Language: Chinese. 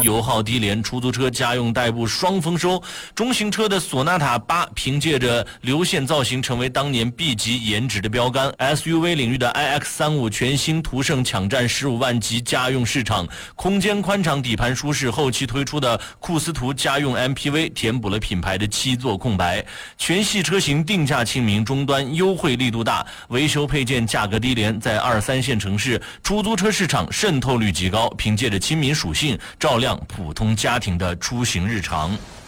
油耗低廉，出租车家用代步双丰收。中型车的索纳塔8凭借着流线造型成为当年 B 级颜值的标杆。SUV 领域的 iX35 全新途胜抢占15万级家用市场，空间宽敞，底盘舒适。后期推出的库斯图家用 MPV 填补了品牌的7座空白。全系车型定价亲民，终端优惠力度大，维修配件价格低廉，在2、3线城市出租车市场渗透率极高，凭借着亲民属性照亮普通家庭的出行日常。